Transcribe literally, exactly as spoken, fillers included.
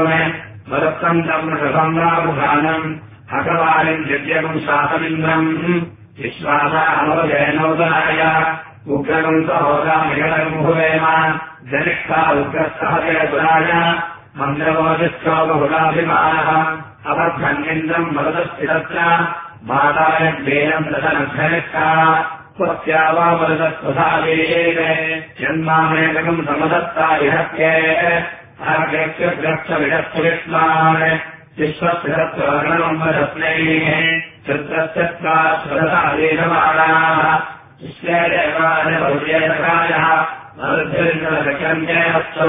वदत्तम् तम् रसम्रामुखानम् हकवालिम् यज्ञकम् शासमिन्द्रम् विश्वासामवजयनोदनाय उग्रकम् सहोदामिगलकम् भुवेम जनिष्ठा उग्रस्तहजयगुणाय मन्द्रवोदिष्ठोबहुलाभिमानः अवर्धन्यन्द्रम् वदतस्थितत्र माताय ज्ञेयम् दशनद्धनिष्ठा त्वत्या वा वदतस्वधावेः जन्मामेकम् समदत्ता विहत्ये आर्गेक्षग्रक्षविडस्तुविष्मान् विश्वस्थितत्ववर्णम् वदस्नैः चित्रश्चत्वा स्वरसावेशमाणाः विश्वेदेवाय भव्येतकायः मरुद्भिर्नरकन्येवस्तु